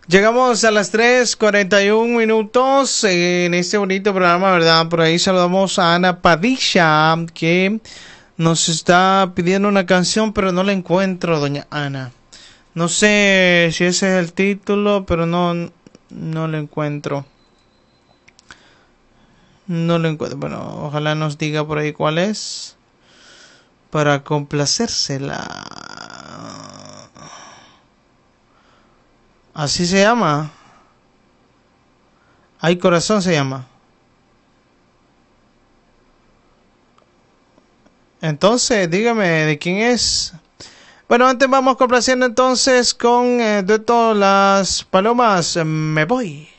Llegamos a las 3:41 en este bonito programa, ¿verdad? Por ahí saludamos a Ana Padilla, que nos está pidiendo una canción, pero no la encuentro, doña Ana. No sé si ese es el título, pero no lo encuentro. No lo encuentro. Bueno, ojalá nos diga por ahí cuál es, para complacérsela. Así se llama. Ay, corazón se llama. Entonces, dígame de quién es. Bueno, antes vamos complaciendo entonces con de todas las palomas. Me voy.